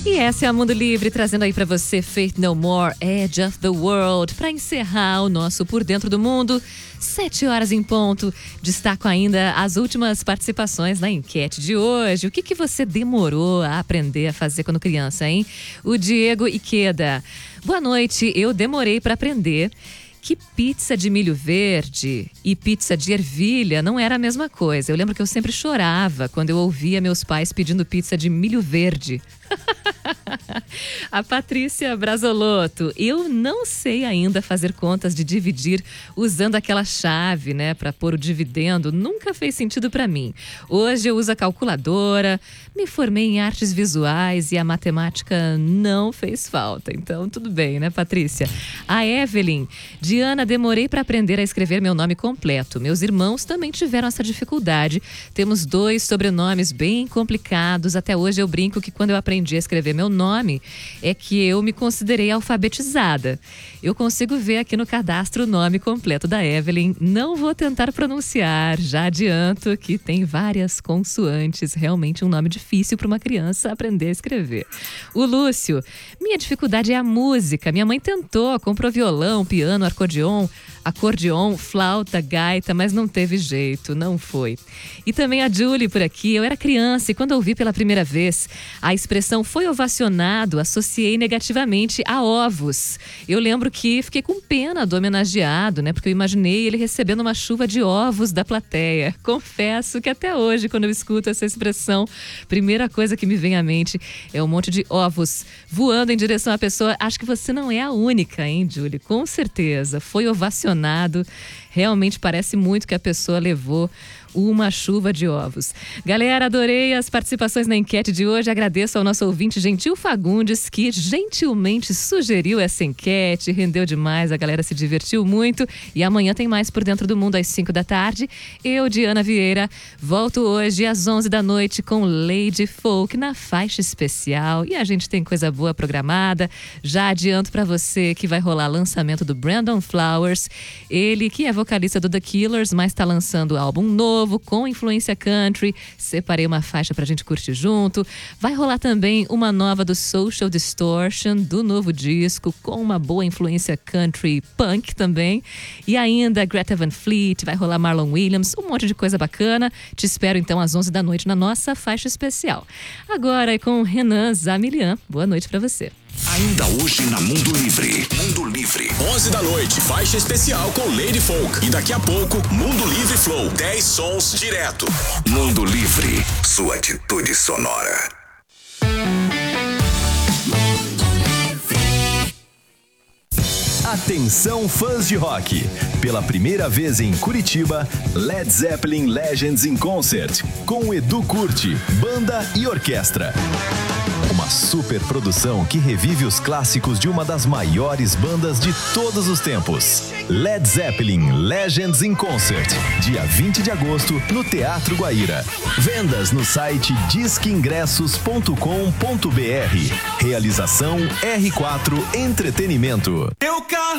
E essa é a Mundo Livre, trazendo aí pra você Faith No More, Edge of the World, pra encerrar o nosso Por Dentro do Mundo. 7 horas em ponto. Destaco ainda as últimas participações na enquete de hoje. O que você demorou a aprender a fazer quando criança, hein? O Diego Iqueda. Boa noite, eu demorei pra aprender que pizza de milho verde e pizza de ervilha não era a mesma coisa. Eu lembro que eu sempre chorava quando eu ouvia meus pais pedindo pizza de milho verde. A Patrícia Brasolotto. Eu não sei ainda fazer contas de dividir usando aquela chave, né, para pôr o dividendo. Nunca fez sentido para mim. Hoje eu uso a calculadora, me formei em artes visuais e a matemática não fez falta. Então tudo bem, né, Patrícia? A Evelyn. Diana, demorei para aprender a escrever meu nome completo. Meus irmãos também tiveram essa dificuldade. Temos 2 sobrenomes bem complicados. Até hoje eu brinco que quando eu aprendi a escrever meu nome, é que eu me considerei alfabetizada. Eu consigo ver aqui no cadastro o nome completo da Evelyn. Não vou tentar pronunciar, já adianto que tem várias consoantes. Realmente um nome difícil para uma criança aprender a escrever. O Lúcio, minha dificuldade é a música. Minha mãe tentou, comprou violão, piano, acordeon, flauta, gaita, mas não teve jeito, não foi. E também a Julie por aqui. Eu era criança e quando ouvi pela primeira vez a expressão foi ovacionado, associei negativamente a ovos. Eu lembro que fiquei com pena do homenageado, né? Porque eu imaginei ele recebendo uma chuva de ovos da plateia. Confesso que até hoje, quando eu escuto essa expressão, primeira coisa que me vem à mente é um monte de ovos voando em direção à pessoa. Acho que você não é a única, hein, Julie? Com certeza. Foi ovacionado. Realmente parece muito que a pessoa levou uma chuva de ovos. Galera, adorei as participações na enquete de hoje. Agradeço ao nosso ouvinte Gentil Fagundes, que gentilmente sugeriu essa enquete. Rendeu demais, a galera se divertiu muito. E amanhã tem mais Por Dentro do Mundo às 5 da tarde. Eu, Diana Vieira, volto hoje às 11 da noite com Lady Folk na faixa especial. E a gente tem coisa boa programada. Já adianto pra você que vai rolar lançamento do Brandon Flowers. Ele que é vocalista do The Killers, mas tá lançando álbum novo com influência country. Separei uma faixa pra gente curtir junto. Vai rolar também uma nova do Social Distortion, do novo disco, com uma boa influência country punk também. E ainda Greta Van Fleet, vai rolar Marlon Williams, um monte de coisa bacana. Te espero então às 11 da noite na nossa faixa especial. Agora é com Renan Zamilian. Boa noite pra você. Ainda hoje na Mundo Livre. Mundo Livre. 11 da noite, faixa especial com Lady Folk. E daqui a pouco, Mundo Livre Flow. 10 sons direto. Mundo Livre, sua atitude sonora. Atenção, fãs de rock! Pela primeira vez em Curitiba, Led Zeppelin Legends in Concert, com Edu Curti, banda e orquestra. Uma super produção que revive os clássicos de uma das maiores bandas de todos os tempos. Led Zeppelin Legends in Concert, dia 20 de agosto, no Teatro Guaíra. Vendas no site disqueingressos.com.br. Realização R4 Entretenimento.